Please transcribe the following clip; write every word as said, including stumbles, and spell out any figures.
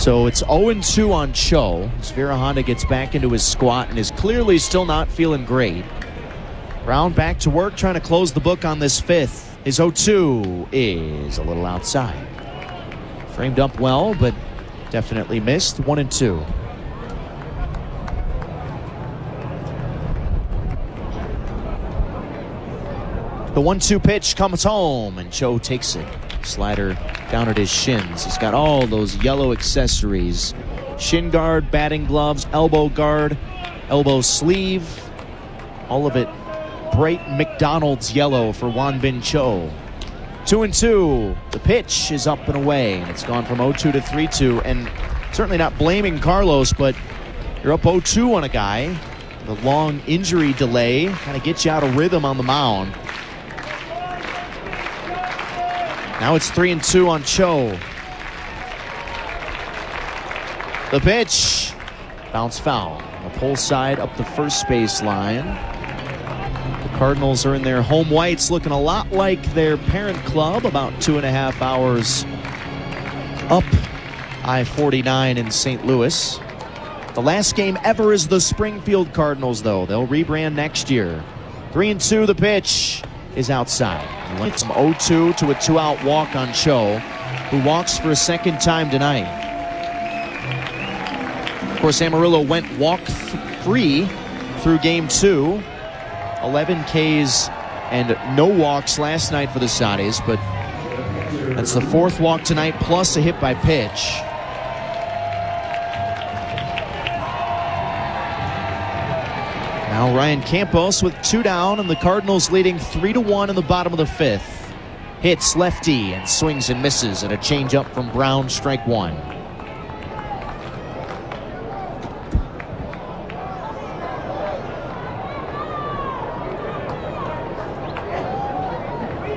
So it's oh and two on Cho as Vera Honda gets back into his squat and is clearly still not feeling great. Brown back to work, trying to close the book on this fifth. His oh two is a little outside. Framed up well, but definitely missed. One and two. The one two pitch comes home, and Cho takes it. Slider down at his shins. He's got all those yellow accessories. Shin guard, batting gloves, elbow guard, elbow sleeve. All of it bright McDonald's yellow for Won-Bin Cho. Two and two. The pitch is up and away. And it's gone from oh two to three two. And certainly not blaming Carlos, but you're up oh two on a guy. The long injury delay kind of gets you out of rhythm on the mound. Now it's three and two on Cho. The pitch. Bounce foul. On the pull side up the first base line. The Cardinals are in their home whites, looking a lot like their parent club, about two and a half hours up I forty-nine in Saint Louis. The last game ever is the Springfield Cardinals, though. They'll rebrand next year. Three and two, the pitch is outside. He went from oh two to a two-out walk on Cho, who walks for a second time tonight. Of course, Amarillo went walk-free through game two. eleven Ks and no walks last night for the Saudis, but that's the fourth walk tonight, plus a hit by pitch. Now Ryan Campos with two down, and the Cardinals leading three to one in the bottom of the fifth. Hits lefty and swings and misses, and a changeup from Brown, strike one.